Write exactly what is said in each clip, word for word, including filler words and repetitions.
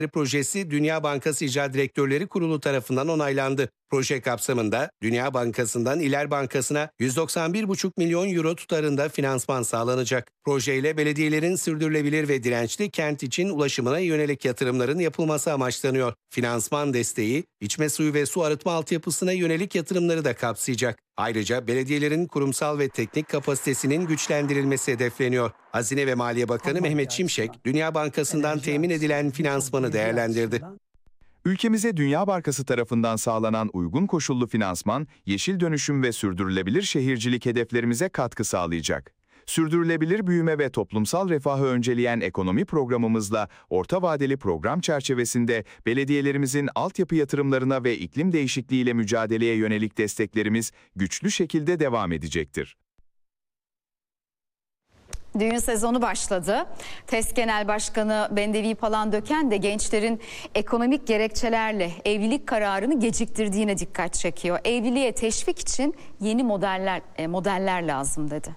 projesi Dünya Bankası İcra Direktörleri Kurulu tarafından onaylandı. Proje kapsamında Dünya Bankası'ndan İler Bankası'na yüz doksan bir buçuk milyon euro tutarında finansman sağlanacak. Projeyle belediyelerin sürdürülebilir ve dirençli kent için ulaşımına yönelik yatırımların yapılması amaçlanıyor. Finansman desteği, içme suyu ve su arıtma altyapısına yönelik yatırımları da kapsayacak. Ayrıca belediyelerin kurumsal ve teknik kapasitesinin güçlendirilmesi hedefleniyor. Hazine ve Maliye Bakanı Mehmet Şimşek, Dünya Bankası'ndan temin edilen finansmanı değerlendirdi. Ülkemize Dünya Bankası tarafından sağlanan uygun koşullu finansman, yeşil dönüşüm ve sürdürülebilir şehircilik hedeflerimize katkı sağlayacak. Sürdürülebilir büyüme ve toplumsal refahı önceleyen ekonomi programımızla orta vadeli program çerçevesinde belediyelerimizin altyapı yatırımlarına ve iklim değişikliğiyle mücadeleye yönelik desteklerimiz güçlü şekilde devam edecektir. Düğün sezonu başladı. TES Genel Başkanı Bendevi Palandöken de gençlerin ekonomik gerekçelerle evlilik kararını geciktirdiğine dikkat çekiyor. Evliliğe teşvik için yeni modeller modeller lazım dedi.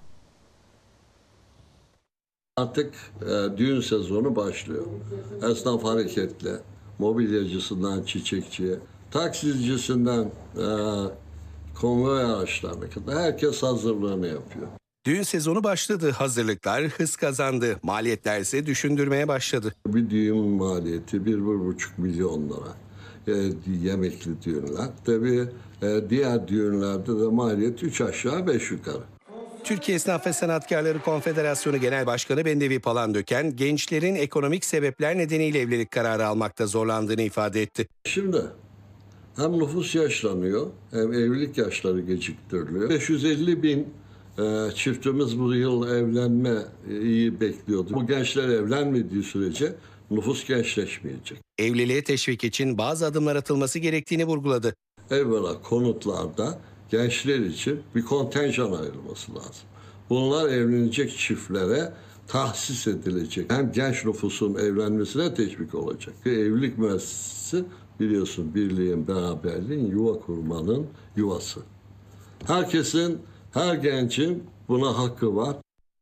Artık e, düğün sezonu başlıyor. Esnaf hareketli, mobilyacısından çiçekçiye, taksicisinden e, konvoy araçlarına kadar herkes hazırlığını yapıyor. Düğün sezonu başladı, hazırlıklar hız kazandı, maliyetler ise düşündürmeye başladı. Bir düğün maliyeti bir, bir buçuk milyon lira. E, yemekli düğünler. Tabii e, diğer düğünlerde de maliyet üç aşağı beş yukarı. Türkiye Esnaf ve Sanatkarları Konfederasyonu Genel Başkanı Bendevi Palandöken, gençlerin ekonomik sebepler nedeniyle evlilik kararı almakta zorlandığını ifade etti. Şimdi hem nüfus yaşlanıyor hem evlilik yaşları geciktiriliyor. beş yüz elli bin e, çiftimiz bu yıl evlenmeyi bekliyordu. Bu gençler evlenmediği sürece nüfus gençleşmeyecek. Evliliğe teşvik için bazı adımlar atılması gerektiğini vurguladı. Evvela konutlarda gençler için bir kontenjan ayrılması lazım. Bunlar evlenecek çiftlere tahsis edilecek. Hem genç nüfusun evlenmesine teşvik olacak. Evlilik müessesesi biliyorsun birliğin, beraberliğin, yuva kurmanın yuvası. Herkesin, her gencin buna hakkı var.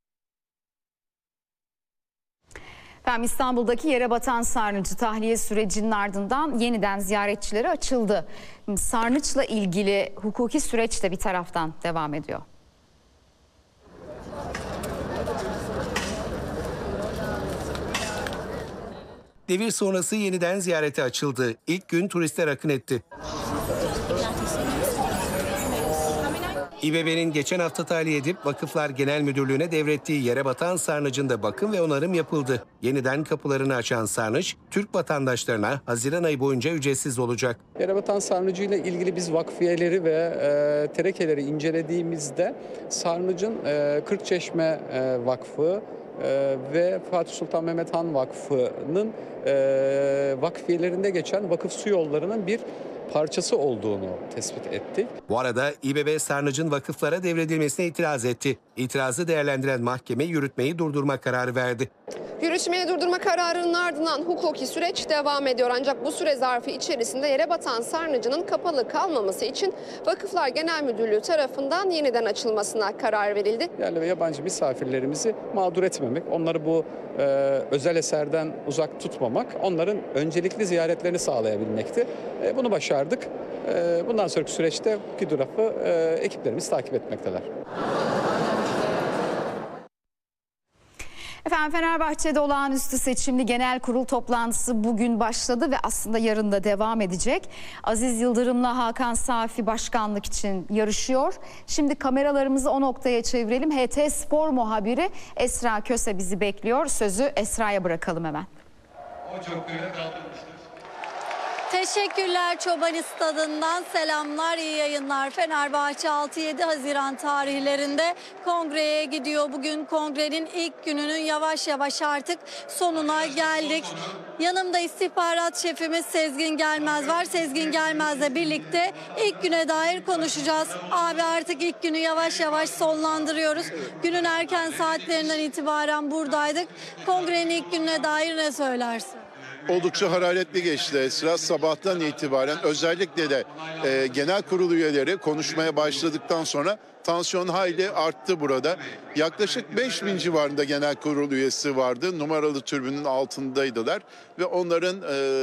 Efendim, İstanbul'daki yere batan sarnıcı tahliye sürecinin ardından yeniden ziyaretçilere açıldı. Sarnıçla ilgili hukuki süreç de bir taraftan devam ediyor. Devir sonrası yeniden ziyarete açıldı. İlk gün turistler akın etti. İBB'nin geçen hafta tahliye edip Vakıflar Genel Müdürlüğü'ne devrettiği yere batan sarnıcında bakım ve onarım yapıldı. Yeniden kapılarını açan sarnıç, Türk vatandaşlarına Haziran ayı boyunca ücretsiz olacak. Yere batan sarnıcı ile ilgili biz vakfiyeleri ve e, terekeleri incelediğimizde sarnıcın e, Kırkçeşme e, Vakfı e, ve Fatih Sultan Mehmet Han Vakfı'nın e, vakfiyelerinde geçen vakıf su yollarının bir parçası olduğunu tespit ettik. Bu arada İBB sarnıcın vakıflara devredilmesine itiraz etti. İtirazı değerlendiren mahkeme yürütmeyi durdurma kararı verdi. Yürütmeyi durdurma kararının ardından hukuki süreç devam ediyor. Ancak bu süre zarfı içerisinde yere batan sarnıcının kapalı kalmaması için Vakıflar Genel Müdürlüğü tarafından yeniden açılmasına karar verildi. Yerli ve yabancı misafirlerimizi mağdur etmemek, onları bu e, özel eserden uzak tutmamak, onların öncelikli ziyaretlerini sağlayabilmekti. E, bunu başardık. E, bundan sonraki süreçte hukuki tarafı e, ekiplerimiz takip etmekteler. Efendim, Fenerbahçe'de olağanüstü seçimli genel kurul toplantısı bugün başladı ve aslında yarın da devam edecek. Aziz Yıldırım'la Hakan Safi başkanlık için yarışıyor. Şimdi kameralarımızı o noktaya çevirelim. H T Spor muhabiri Esra Köse bizi bekliyor. Sözü Esra'ya bırakalım hemen. O çok böyle kaldırmıştır. Teşekkürler, Çoban Stadı'ndan selamlar, iyi yayınlar. Fenerbahçe altı yedi Haziran tarihlerinde kongreye gidiyor. Bugün kongrenin ilk gününün yavaş yavaş artık sonuna geldik. Yanımda istihbarat şefimiz Sezgin Gelmez var. Sezgin Gelmez'le birlikte ilk güne dair konuşacağız. Abi, artık ilk günü yavaş yavaş sonlandırıyoruz. Günün erken saatlerinden itibaren buradaydık. Kongrenin ilk gününe dair ne söylersin? oldukça hararetli geçti Esra. Sabahtan itibaren özellikle de e, genel kurul üyeleri konuşmaya başladıktan sonra tansiyon hayli arttı burada. Yaklaşık beş bin civarında genel kurul üyesi vardı. Numaralı türbünün altındaydılar ve onların e,